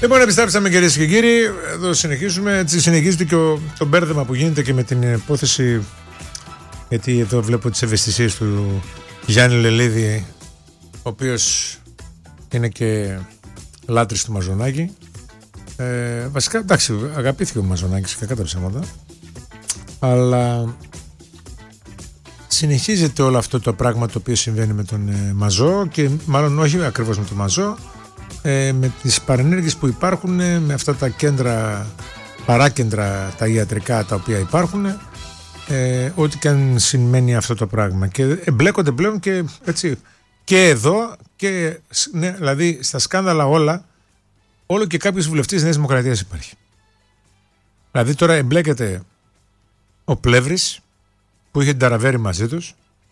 Λοιπόν, επιστρέψαμε κυρίες και κύριοι. Εδώ συνεχίζουμε. Έτσι συνεχίζεται και το μπέρδεμα που γίνεται και με την υπόθεση. Γιατί εδώ βλέπω τις ευαισθησίες του Γιάννη Λελίδη, ο οποίος είναι και λάτρης του Μαζονάκη. Βασικά, εντάξει, αγαπήθηκε ο Μαζονάκης κακά τα ψέματα. Αλλά συνεχίζεται όλο αυτό το πράγμα το οποίο συμβαίνει με τον Μαζό, και μάλλον όχι ακριβώς με τον Μαζό, με τις παρενέργειες που υπάρχουν, με αυτά τα κέντρα, παράκεντρα τα ιατρικά τα οποία υπάρχουν, ό,τι και αν σημαίνει αυτό το πράγμα, και εμπλέκονται πλέον και έτσι και εδώ και ναι, δηλαδή στα σκάνδαλα όλο και κάποιος βουλευτής Νέας Δημοκρατίας υπάρχει. Δηλαδή τώρα εμπλέκεται ο Πλεύρης που είχε την Ταραβέρη μαζί τους,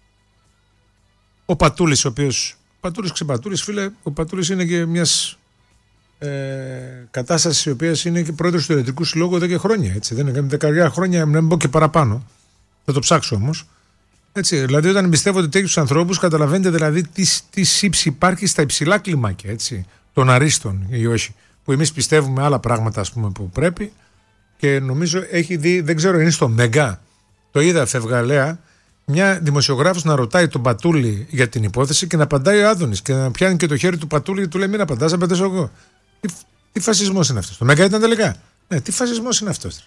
ο Πατούλης, ο οποίος Πατούλης, φίλε, ο Πατούλης είναι και μιας κατάστασης η οποία είναι και πρόεδρος του Ιατρικού Συλλόγου εδώ και χρόνια, έτσι, δεν είναι 10 χρόνια, να μην πω και παραπάνω, θα το ψάξω όμως, έτσι, δηλαδή όταν εμπιστεύονται τέτοιους ανθρώπους καταλαβαίνετε δηλαδή τι σύψη υπάρχει στα υψηλά κλιμάκια, έτσι, των αρίστων ή όχι, που εμείς πιστεύουμε άλλα πράγματα, ας πούμε, που πρέπει, και νομίζω έχει δει, δεν ξέρω, είναι στο Μέγκα, το είδα φευγαλέα, μια δημοσιογράφος να ρωτάει τον Πατούλη για την υπόθεση και να απαντάει ο Άδωνης και να πιάνει και το χέρι του Πατούλη και του λέει μην απαντάς, απαντήσω εγώ. Τι φασισμός είναι αυτός? Το Μέγκα ήταν τελικά. Ναι, τι φασισμός είναι αυτός?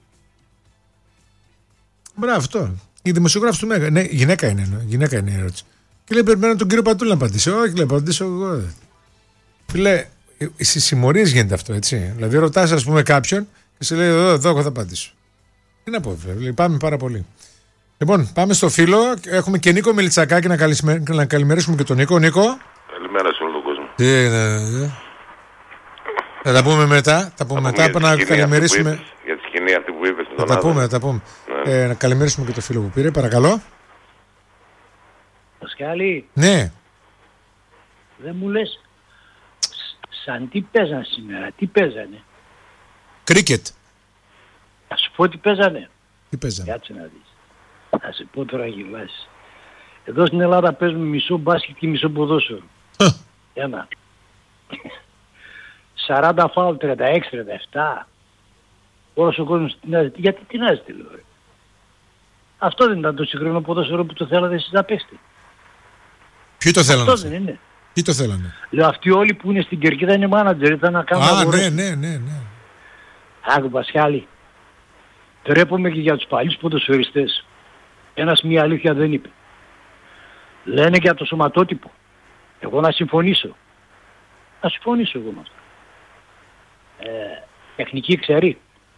Μπράβο, αυτό. Η δημοσιογράφος του Μέγκα. Ναι, γυναίκα είναι η ερώτηση. Και λέει περιμένω τον κύριο Πατούλη να απαντήσει. Όχι, λέει, απαντήσω εγώ. Φίλε, στις συμμορίες γίνεται αυτό, έτσι. Δηλαδή ρωτάς, ας πούμε, κάποιον και σε λέει εδώ εγώ θα απαντήσω. Τι να πω, βέβαια. Λυπάμαι πάρα πολύ. Λοιπόν, πάμε στο φίλο. Έχουμε και Νίκο Μιλτσακάκη να καλημερίσουμε και τον Νίκο. Νίκο. Καλημέρα σε όλο τον κόσμο. Τι είναι? Θα τα πούμε μετά. Θα πούμε μετά να καλημερίσουμε. Για τη σκηνή αυτή που είπες. Θα τα πούμε. Ναι. Να καλημερίσουμε και το φίλο που πήρε. Παρακαλώ. Πασχάλη. Ναι. Δεν μου λες σαν τι παίζανε σήμερα? Τι παίζανε? Κρίκετ. Θα σου πω τι παίζανε. Τι παίζανε? Κάτσε να δεις. Θα σε πω τώρα γελάσεις. Εδώ στην Ελλάδα παίζουμε μισό μπάσκετ και μισό ποδόσφαιρο. Ένα. 40 φάουλ, 36-37. Όλος ο κόσμος τεινάζεται. Γιατί τεινάζεται, λέω? Αυτό δεν ήταν το σύγχρονο ποδόσφαιρο που το θέλατε εσείς να παίξετε? Ποιοι το θέλανε? Αυτό δεν είναι? Τι το θέλανε? Λέω αυτοί όλοι που είναι στην Κερκίδα είναι μάνατζερ, ήταν να κάνουν αγορές. Ναι. Άκου Πασχάλη, τρέπομαι και για τους παλιούς ποδοσφαιριστές. Ένας μία αλήθεια δεν είπε. Λένε για το σωματότυπο. Εγώ να συμφωνήσω. Να συμφωνήσω εγώ με αυτό. Τεχνική ξέρει.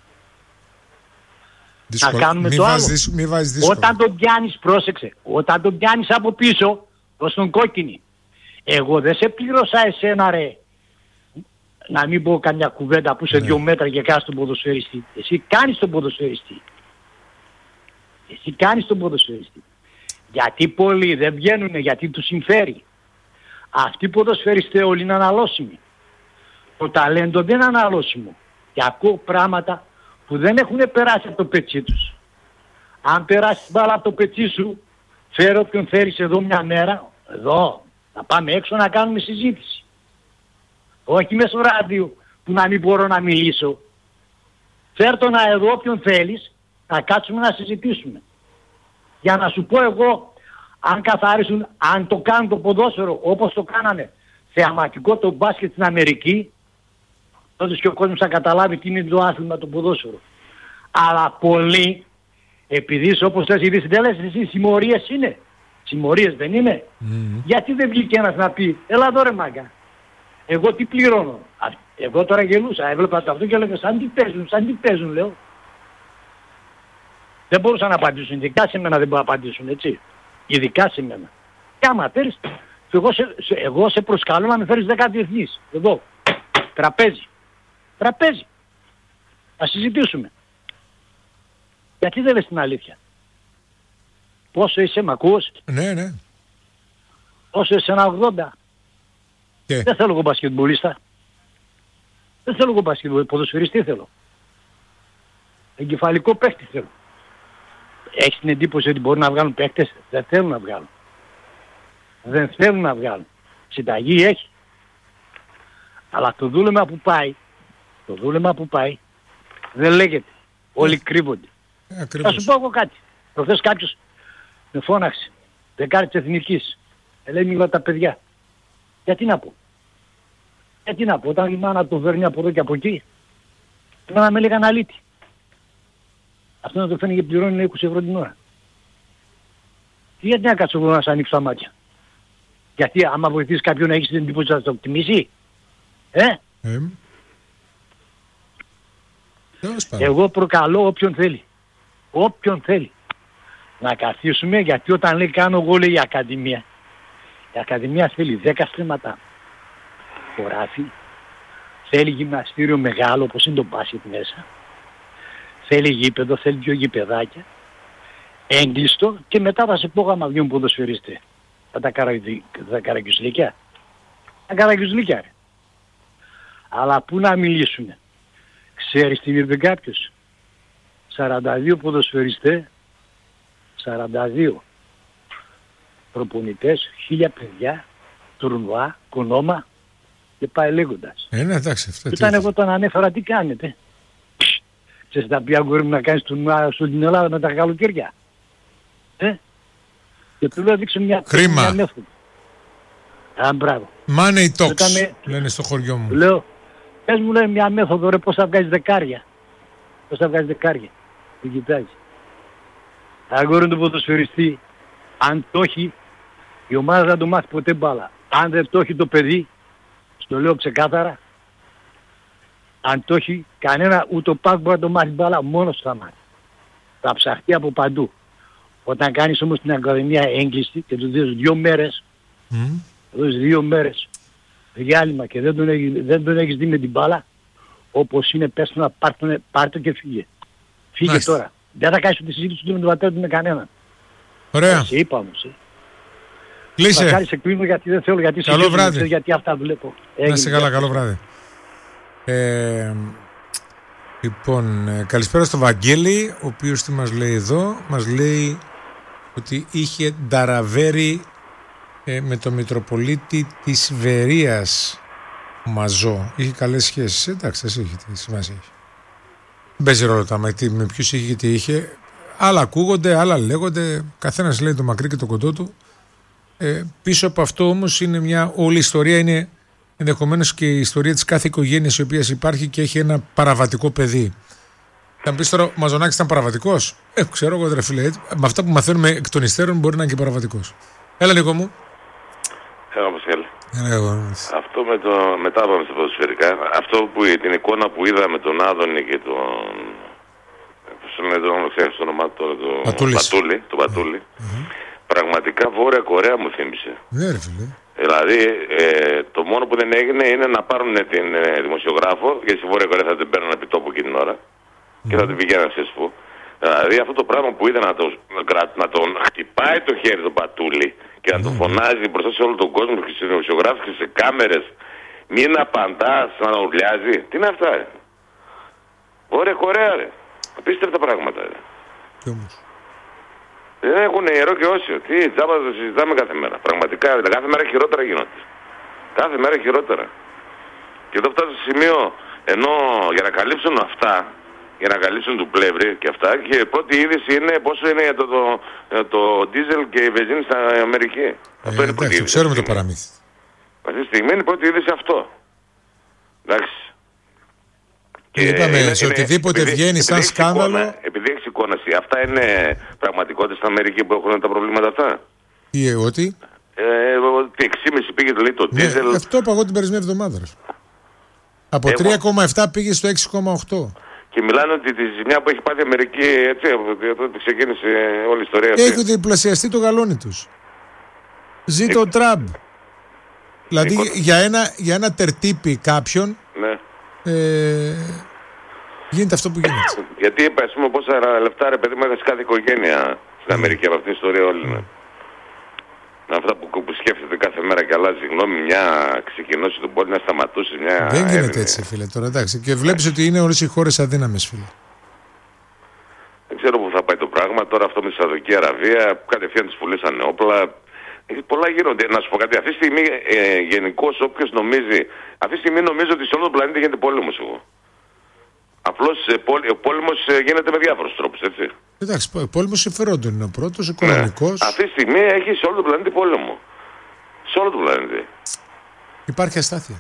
Να κάνουμε το άλλο. Όταν τον πιάνεις, πρόσεξε, όταν τον πιάνεις από πίσω, προς τον κόκκινη. Εγώ δεν σε πλήρωσα εσένα ρε, να μην πω καμιά κουβέντα που σε 2 μέτρα και κάνεις τον ποδοσφαιριστή. Εσύ κάνεις τον ποδοσφαιριστή. Γιατί πολλοί δεν βγαίνουνε, γιατί τους συμφέρει. Αυτοί οι ποδοσφαιριστές όλοι είναι αναλώσιμοι. Το ταλέντο δεν είναι αναλώσιμο. Και ακούω πράγματα που δεν έχουν περάσει από το πετσί τους. Αν περάσει μπάλα από το πετσί σου, φέρω όποιον θέλεις εδώ μια μέρα, εδώ, να πάμε έξω να κάνουμε συζήτηση. Όχι μέσω ράδιο που να μην μπορώ να μιλήσω. Φέρ' το να εδώ όποιον θέλεις, να κάτσουμε να συζητήσουμε. Για να σου πω εγώ, αν καθαρίσουν, αν το κάνουν το ποδόσφαιρο όπως το κάνανε θεαματικό το μπάσκετ στην Αμερική, τότε και ο κόσμος θα καταλάβει τι είναι το άθλημα το ποδόσφαιρο. Αλλά πολλοί, επειδή όπως θες ήδη συντέλεσαι εσύ, συμμορίες είναι. Συμμορίες δεν είναι? Γιατί δεν βγήκε ένας να πει, έλα εδώ ρε μάγκα, εγώ τι πληρώνω? Εγώ τώρα γελούσα, έβλεπα το αυτό και έλεγα σαν τι παίζουν λέω. Δεν μπορούσαν να απαντήσουν, ειδικά σε μένα δεν μπορούν να απαντήσουν, έτσι. Ειδικά σε μένα. Και άμα θέλεις, εγώ σε προσκαλώ να με φέρεις 10 διεθνείς. Εδώ. Τραπέζι. Να συζητήσουμε. Γιατί δεν λες την αλήθεια? Πόσο είσαι, μ' ακούς? Ναι. Πόσο είσαι, 1,80? Δεν θέλω εγώ μπασκετμπολίστα. Δεν θέλω εγώ μπασκετμπολίστα. Ποδοσφαιριστή θέλω. Εγκεφαλικό παίχτη θέλω. Έχεις την εντύπωση ότι μπορούν να βγάλουν παίχτες? Δεν θέλουν να βγάλουν. Συνταγή έχει. Αλλά το δούλεμα που πάει Το δούλεμα που πάει δεν λέγεται. Όλοι κρύβονται. Θα Ακριβώς. σου πω εγώ κάτι. Προχθές κάποιος με φώναξε. Δεκάρι της Εθνικής. Λέει μιλάω τα παιδιά. Γιατί να πω. Γιατί να πω. Όταν η μάνα το φέρνει από εδώ και από εκεί. Η μάνα με έλεγε αναλύτη. Αυτό να το φέρνει και πληρώνει 20 ευρώ την ώρα. Και γιατί να κάτσω εγώ να σας ανοίξω τα μάτια. Γιατί άμα βοηθήσεις κάποιον να έχεις την εντύπωση να το εκτιμήσει. Τέλος πάντων. Εγώ προκαλώ όποιον θέλει. Όποιον θέλει. Να καθίσουμε, γιατί όταν λέει κάνω εγώ, λέει η Ακαδημία. Η Ακαδημία θέλει 10 στρέμματα χωράφι. Θέλει γυμναστήριο μεγάλο όπως είναι το μπάσκετ μέσα. Θέλει γήπεδο, θέλει 2 γηπεδάκια. Έγκλειστο και μετά θα σε πω άμα βγουν ποδοσφαιριστές. Τα καραγκιουζλίκια. Τα καραγκιουζλίκια ρε. Αλλά πού να μιλήσουμε. Ξέρεις τι είπε κάποιος. 42 ποδοσφαιριστές, 42 προπονητές, 1000 παιδιά, τουρνουά, κονόμα και πάει λέγοντας. Ναι, εντάξει, αυτό Και όταν εγώ τον ανέφερα τι κάνετε. Ξέρεις τα ποια αγόρι μου να κάνεις τουρνουά στην Ελλάδα με τα καλοκαίρια. Και του λέω δείξε μια μέθοδο. Μπράβο. Money talks, Μετά λένε στο χωριό μου. Λέω, πες μου λέει μια μέθοδο ρε πώς θα βγάζεις δεκάρια. Πώς θα βγάζεις δεκάρια. Την κοιτάζει. Αγόρι του ποδοσφαιριστή, αν το έχει, η ομάδα δεν το μάθει ποτέ μπάλα. Αν δεν το έχει το παιδί, στο λέω ξεκάθαρα, αν το έχει, κανένα ούτε ο Πάκ μπορεί να το μάθει μπάλα, μόνος θα μάθει. Θα ψαχτεί από παντού. Όταν κάνεις όμως την Ακαδημία έγκλειστη και του δίνεις 2 μέρες, δώσεις 2 μέρες διάλειμμα και δεν τον έχεις δει με την μπάλα, όπως είναι πες του να πάρ' και φύγε. Φύγε Μάλιστα. τώρα. Δεν θα κάνεις τη συζήτηση του με τον πατέρα του με κανέναν. Ωραία. Σε είπα όμως. Θα Κλείσε. κάνεις εκκλίνω γιατί δεν θέλω, γιατί Καλό συζητήσω, βράδυ. γιατί αυτά βλέπω. Να είσαι καλά, καλό βράδυ. Λοιπόν, καλησπέρα στο Βαγγέλη, ο οποίος τι μας λέει εδώ. Μας λέει ότι είχε νταραβέρει με το Μητροπολίτη της Βερίας Μαζό. Είχε καλές σχέσεις. Εντάξει, εσύ είχε, τι σημασία έχει. Δεν παίζει ρόλο τα με ποιους είχε και τι είχε. Άλλα ακούγονται, άλλα λέγονται. Καθένας λέει το μακρύ και το κοντό του. Πίσω από αυτό όμως είναι όλη η ιστορία είναι ενδεχομένως και η ιστορία της κάθε οικογένειας η οποία υπάρχει και έχει ένα παραβατικό παιδί. Θα μου πεις τώρα, ο Μαζονάκης ήταν παραβατικός. Ξέρω εγώ, ρε φίλε, με αυτά που μαθαίνουμε εκ των υστέρων μπορεί να είναι και παραβατικός. Έλα, Νίκο μου. Έλα, Πασχάλη. Αυτό μετά πάμε στα ποδοσφαιρικά. Αυτό την εικόνα που είδα με τον Άδωνη και τον... Πώς είναι το όνομά του τώρα, τον Πατούλη. Πραγματικά Βόρεια Κορέα μου θύμισε. Ναι, ρε φίλε. Δηλαδή, το μόνο που δεν έγινε είναι να πάρουν την δημοσιογράφο, γιατί στη Βόρεια Κορέα θα την παίρνουν επί τόπου εκείνη την ώρα και θα την πηγαίνουν σε σπου. Δηλαδή, αυτό το πράγμα που είδα να τον χτυπάει το χέρι του Πατούλη και να τον φωνάζει μπροστά σε όλο τον κόσμο και στους δημοσιογράφους και σε κάμερες, μην απαντάς, να ουρλιάζει. Τι είναι αυτά, ρε. Βόρεια Κορέα, ρε. Απίστευτα πράγματα, ρε. Τι όμως. Δεν έχουν ιερό και όσιο. Τι τζάμπα το συζητάμε κάθε μέρα. Πραγματικά, κάθε μέρα χειρότερα γίνονται. Κάθε μέρα χειρότερα. Και εδώ φτάσω στο σημείο, ενώ για να καλύψουν αυτά, για να καλύψουν του Πλεύρη και αυτά, και η πρώτη είδηση είναι πόσο είναι το ντίζελ και η βενζίνη στην Αμερική. Αυτό είναι η πρώτη είδηση. Ξέρουμε το παραμύθι. Αυτή τη στιγμή είναι η πρώτη είδηση αυτό. Εντάξει. Και είπαμε σε οτιδήποτε βγαίνει σαν σκάνδαλο. Επειδή έχεις εικόνα, αυτά είναι πραγματικότητα στην Αμερική που έχουν τα προβλήματα αυτά. Τι, ότι. Ότι 6,5 πήγε λέει το ντίζελ. Ναι, αυτό είπα εγώ την περασμένη εβδομάδα. Από 3,7 πήγε στο 6,8. Και μιλάνε ότι τη ζημιά που έχει πάθει η Αμερική, έτσι, από τότε ξεκίνησε όλη η ιστορία αυτή. Έχει διπλασιαστεί το γαλόνι τους. Ζήτω ο Τραμπ. Δηλαδή για ένα τερτύπι κάποιον. Ναι. Γίνεται αυτό που γίνεται. Γιατί ας πούμε πόσα λεφτά ρε παιδί μου έχασε κάθε οικογένεια στην Αμερική από αυτήν την ιστορία όλη. Ναι. Αυτά που σκέφτεται κάθε μέρα και αλλάζει γνώμη, μια ξεκινώσει τον πόλη να σταματούσε μια. Δεν γίνεται έτσι, φίλε, τώρα εντάξει. Και βλέπεις ότι είναι όλες οι χώρες αδύναμες, φίλε. Δεν ξέρω πού θα πάει το πράγμα. Τώρα αυτό με τη Σαουδική Αραβία, κατευθείαν τους πουλήσανε όπλα. Πολλά γίνονται. Να σου πω κάτι. Αυτή τη στιγμή γενικώς όποιος νομίζει. Αυτή τη στιγμή νομίζω ότι σε όλο τον πλανήτη γίνεται πόλεμος εγώ. Απλώς ο πόλεμος γίνεται με διάφορους τρόπους, έτσι. Εντάξει, πόλεμος συμφερόντων είναι ο πρώτος, οικονομικός. Ναι. Αυτή τη στιγμή έχει σε όλο τον πλανήτη πόλεμο. Σε όλο τον πλανήτη. Υπάρχει αστάθεια.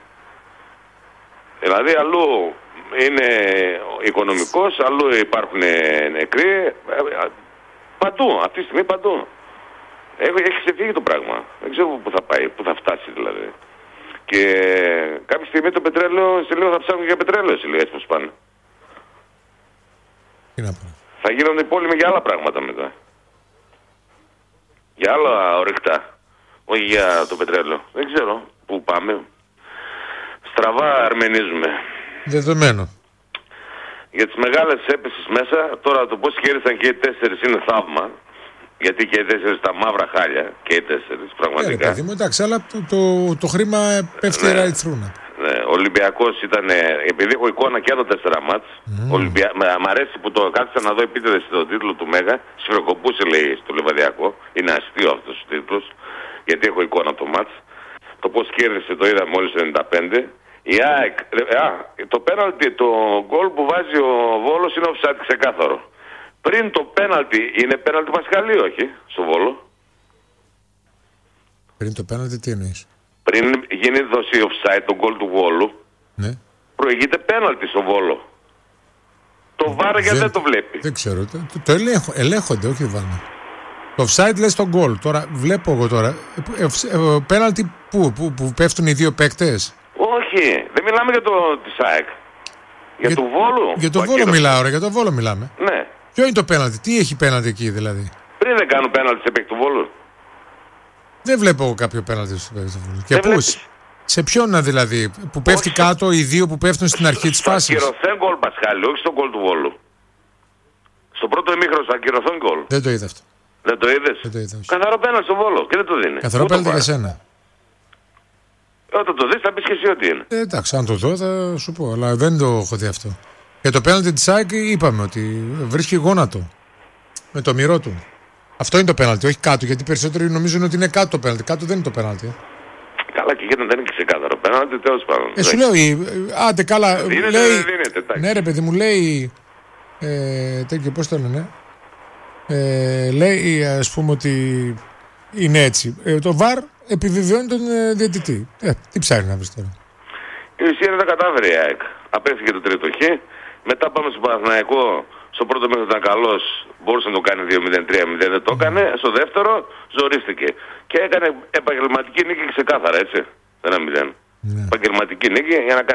Δηλαδή αλλού είναι οικονομικός, αλλού υπάρχουν νεκροί. Παντού, αυτή τη στιγμή παντού. Έχει ξεφύγει το πράγμα. Δεν ξέρω πού θα πάει, πού θα φτάσει δηλαδή. Και κάποια στιγμή το πετρέλαιο, σε λίγο θα ψάχνουν για πετρέλαιο, σε λίγο έτσι πως πάνε. Θα γίνονται πόλεμοι για άλλα πράγματα μετά. Για άλλα ορυκτά. Όχι για το πετρέλαιο. Δεν ξέρω πού πάμε. Στραβά αρμενίζουμε. Δεδομένο. Για τις μεγάλες έπεσεις μέσα, τώρα το πώς χαίρεσαν και οι 4 είναι θαύμα. Γιατί και οι 4 τα μαύρα χάλια, και οι 4 πραγματικά. Παιδί μου, εντάξει, αλλά το χρήμα πέφτει ραϊθρούνα. Ναι, ο Ολυμπιακός ήταν, επειδή έχω εικόνα και από 4 μάτς, μ' αρέσει που το κάθισα να δω επίτηδες στον τίτλο του Μέγα, σφυροκοπούσε λέει στο Λεβαδιακό, είναι αστείο αυτός ο τίτλος, γιατί έχω εικόνα από το μάτς. Το πώς κέρδισε το είδα μόλις το 95. Η ΑΕΚ, το πέναλτι, το γκολ που βάζει ο Βόλος είναι offside ξεκάθαρο. Πριν το πέναλτι, είναι πέναλτι Πασχαλή, όχι, στο Βόλο. Πριν το πέναλτι τι εννοείς? Πριν γίνει δόση offside το γκολ του Βόλου, ναι, προηγείται πέναλτι στο Βόλο. Το βάρ γιατί δεν το βλέπει. Δεν ξέρω, το ελέγχονται, όχι βάρ. Το offside λες το γκολ. Τώρα βλέπω εγώ τώρα. Πέναλτι που πέφτουν οι δύο παίκτες. Όχι, δεν μιλάμε για της ΑΕΚ. Για το Βόλο. Για το Βόλο μιλάω, ρε, για το Βόλο μιλάμε. Ναι. Ποιο είναι το πέναλτι, τι έχει πέναλτι εκεί δηλαδή? Πριν δεν κάνουν πέναλτι σε παίκτη του Βόλου. Δεν βλέπω εγώ κάποιο πέναλτι στο παίκτη του Βόλου. Και πού, σε ποιον δηλαδή, που πέφτει κάτω οι δύο που πέφτουν στην αρχή της φάσης? Ακυρωθέν γκολ Πασχάλη, όχι στο γκολ του Βόλου. Στο πρώτο ημίχρονο ακυρωθέν γκολ. Δεν το είδα αυτό. Δεν το είδες? Καθαρό πέναλτι στο Βόλο και δεν το δίνει. Καθαρό πέναλτι για σένα. Όταν το δεις θα πεις και εσύ ότι είναι. Εντάξει, αν το δω θα σου πω, αλλά δεν το έχω δει αυτό. Για το πέναλτι της ΑΕΚ είπαμε ότι βρίσκει γόνατο με το μυρό του. Αυτό είναι το πέναλτι, όχι κάτω, γιατί περισσότεροι νομίζουν ότι είναι κάτω το πέναλτι. Κάτω δεν είναι το πέναλτι. Καλά, και γιατί δεν είναι ξεκάθαρο πέναλτι, τέλος πάντων. Σου λέω, άντε καλά. Δίνεται, λέει, δεν δίνεται. Ναι, ρε παιδί μου, λέει. Τέτοιο, πώς το λένε. Λέει, ας πούμε, ότι είναι έτσι. Το VAR επιβεβαιώνει τον διαιτητή. Τι ψάχνει να βρει τώρα? Η ουσία δεν τα κατάφερε η ΑΕΚ. Απέφυγε το τρίτο χ. Μετά πάμε στο Παναθηναϊκό. Στο πρώτο μέχρι ήταν καλός. Μπορούσε να το κάνει 2-0, 3-0. Δεν το έκανε. Στο δεύτερο ζορίστηκε. Και έκανε επαγγελματική νίκη ξεκάθαρα, έτσι. 1-0. Ναι. Επαγγελματική νίκη για να κάνει